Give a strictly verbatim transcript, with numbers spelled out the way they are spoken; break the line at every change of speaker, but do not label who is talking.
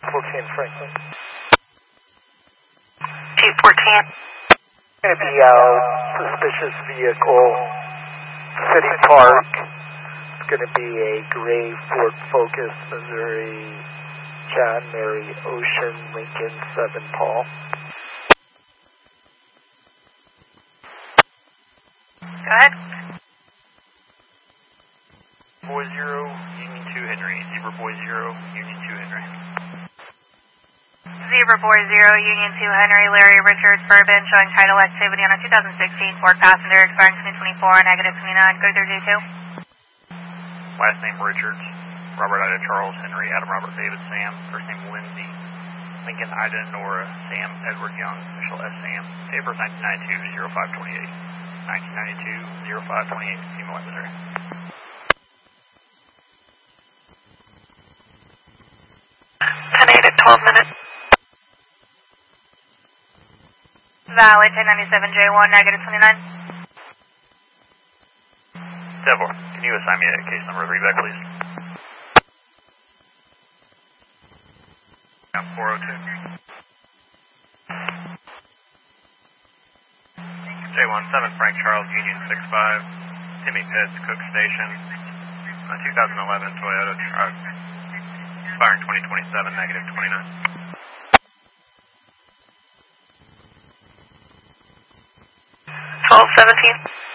fourteen Franklin.
T fourteen.
Going to be out, suspicious vehicle, City Park. It's going to be a gray Ford Focus, Missouri, John Mary Ocean, Lincoln, seven Paul.
Go ahead.
Boy zero, Union two Henry. Zebra Boy zero, Union two Henry.
Zebra Boy zero, Union two Henry, Larry Richards, Bourbon, showing title activity on a two thousand sixteen Ford Passenger, expiring twenty twenty-four, negative twenty-nine, go through G two.
Last name Richards, Robert Ida Charles Henry, Adam Robert David Sam, first name Lindsay, Lincoln Ida Nora Sam Edward Young, initial S Sam, date of birth nineteen ninety-two, oh five twenty-eight. nineteen ninety-two, oh five twenty-eight, Seymour, Missouri.
ten eight at twelve minutes. Valley, ten ninety-seven J one, negative twenty-nine.
Devil, can you assign me a case number three back, please? Yeah, four oh two. J one seven Frank Charles Union six five, Timmy Pitts, Cook Station, a two thousand eleven Toyota truck, expiring twenty twenty-seven, negative twenty-nine.
twelve seventeen.